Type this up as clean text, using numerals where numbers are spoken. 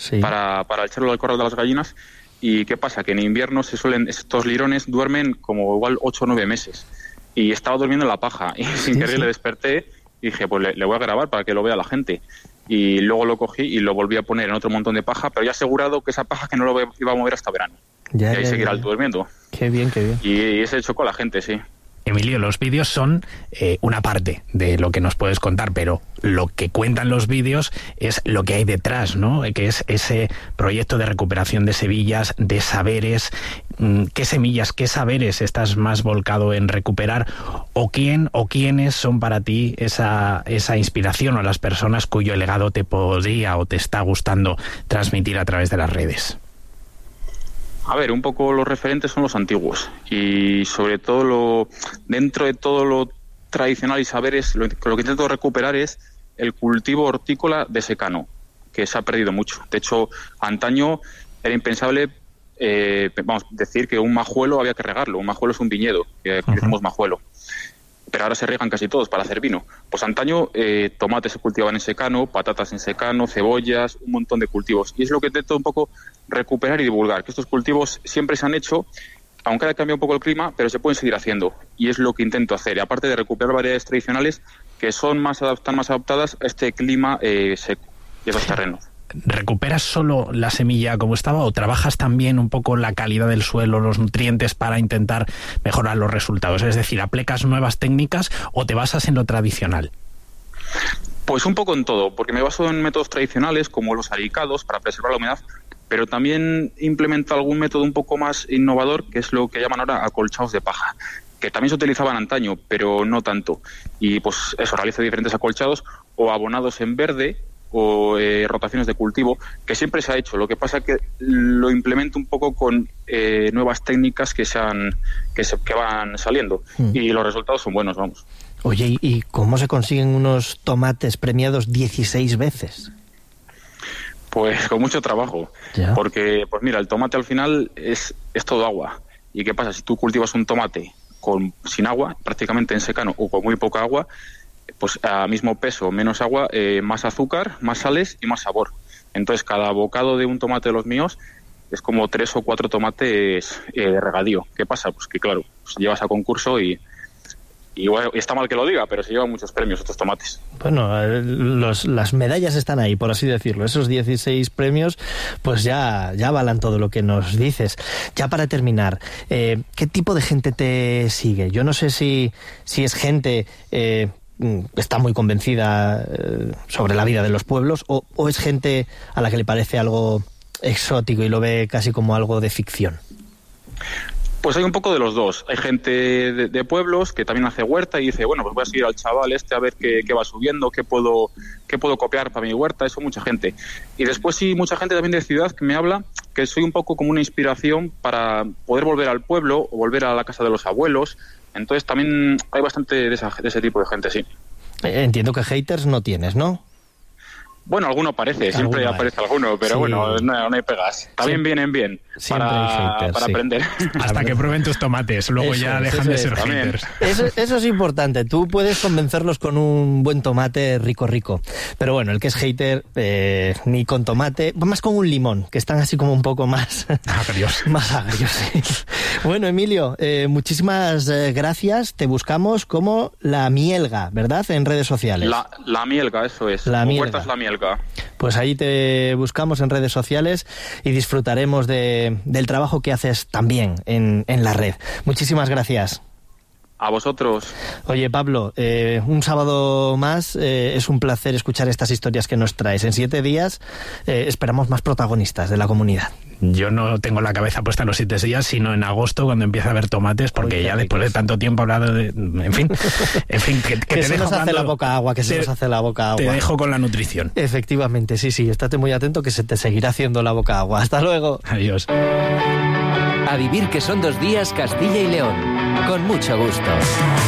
para echarlo al corral de las gallinas. ¿Y qué pasa? Que en invierno estos lirones duermen como igual 8 o 9 meses. Y estaba durmiendo en la paja y sin querer le desperté y dije, pues le voy a grabar para que lo vea la gente. Y luego lo cogí y lo volví a poner en otro montón de paja, pero ya asegurado que esa paja que no lo iba a mover hasta verano. Y ahí seguirá durmiendo. Qué bien, qué bien. Y ese chocó a la gente, sí. Emilio, los vídeos son una parte de lo que nos puedes contar, pero lo que cuentan los vídeos es lo que hay detrás, ¿no? Que es ese proyecto de recuperación de semillas, de saberes. ¿Qué semillas, qué saberes estás más volcado en recuperar? ¿O quién o quiénes son para ti esa inspiración o las personas cuyo legado te podría o te está gustando transmitir a través de las redes? A ver, un poco los referentes son los antiguos y sobre todo dentro de todo lo tradicional y saberes, lo que intento recuperar es el cultivo hortícola de secano, que se ha perdido mucho. De hecho, antaño era impensable decir que un majuelo había que regarlo. Un majuelo es un viñedo, que decimos majuelo. Pero ahora se riegan casi todos para hacer vino. Pues antaño tomates se cultivaban en secano, patatas en secano, cebollas, un montón de cultivos. Y es lo que intento un poco recuperar y divulgar, que estos cultivos siempre se han hecho, aunque haya cambiado un poco el clima, pero se pueden seguir haciendo. Y es lo que intento hacer. Y aparte de recuperar variedades tradicionales que están más adaptadas a este clima seco y a esos terrenos. ¿Recuperas solo la semilla como estaba o trabajas también un poco la calidad del suelo, los nutrientes para intentar mejorar los resultados? Es decir, ¿aplicas nuevas técnicas o te basas en lo tradicional? Pues un poco en todo, porque me baso en métodos tradicionales como los aricados para preservar la humedad, pero también implemento algún método un poco más innovador, que es lo que llaman ahora acolchados de paja, que también se utilizaban antaño, pero no tanto. Y pues eso, realizo diferentes acolchados o abonados en verde, o rotaciones de cultivo, que siempre se ha hecho. Lo que pasa es que lo implemento un poco con nuevas técnicas que van saliendo y los resultados son buenos, vamos. Oye, ¿y cómo se consiguen unos tomates premiados 16 veces? Pues con mucho trabajo, porque pues mira, el tomate al final es todo agua. ¿Y qué pasa? Si tú cultivas un tomate sin agua, prácticamente en secano o con muy poca agua, pues a mismo peso, menos agua, más azúcar, más sales y más sabor. Entonces cada bocado de un tomate de los míos es como 3 o 4 tomates de regadío. ¿Qué pasa? Pues que claro, pues llevas a concurso y bueno, está mal que lo diga, pero se llevan muchos premios estos tomates. Bueno, las medallas están ahí, por así decirlo. Esos 16 premios, pues ya avalan todo lo que nos dices. Ya para terminar, ¿qué tipo de gente te sigue? Yo no sé si es gente está muy convencida sobre la vida de los pueblos o es gente a la que le parece algo exótico y lo ve casi como algo de ficción. Pues hay un poco de los dos. Hay gente de pueblos que también hace huerta y dice, bueno, pues voy a seguir al chaval a ver qué va subiendo, qué puedo copiar para mi huerta. Eso mucha gente. Y después sí, mucha gente también de ciudad que me habla que soy un poco como una inspiración para poder volver al pueblo o volver a la casa de los abuelos. Entonces también hay bastante de ese tipo de gente, sí. Entiendo que haters no tienes, ¿no? Bueno, alguno aparece, siempre aparece alguno, pero sí. Bueno, no hay pegas. También vienen bien para aprender. Hasta que prueben tus tomates, luego ya dejan de ser haters. Eso es importante, tú puedes convencerlos con un buen tomate rico. Pero bueno, el que es hater, ni con tomate, más con un limón, que están así como un poco más agrios. Más agrios, sí. Bueno, Emilio, muchísimas gracias. Te buscamos como La Mielga, ¿verdad? En redes sociales. La Mielga, eso es. La Mielga. Huertas La Mielga. Pues ahí te buscamos en redes sociales y disfrutaremos del trabajo que haces también en la red. Muchísimas gracias. A vosotros. Oye, Pablo, un sábado más, es un placer escuchar estas historias que nos traes. En 7 días esperamos más protagonistas de la comunidad. Yo no tengo la cabeza puesta en los 7 días, sino en agosto, cuando empieza a haber tomates, porque ya después de tanto tiempo hablado de... En fin, que se nos hace la boca agua, Te dejo con la nutrición. Efectivamente, sí, estate muy atento que se te seguirá haciendo la boca agua. Hasta luego. Adiós. A vivir que son 2 días Castilla y León, con mucho gusto.